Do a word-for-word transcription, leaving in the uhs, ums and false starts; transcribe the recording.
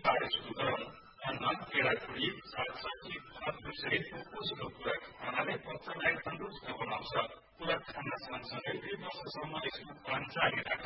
चाड सुरु गरौँ। अन्न, केराखुरी, सागसब्जी, फलफुल सहितको पोषक खुराक खानाले बच्चालाई तन्दुरुस्त बनाउँछ। खुराक खाना सँगसँगै दुई वर्षसम्म स्कुल जारी राख।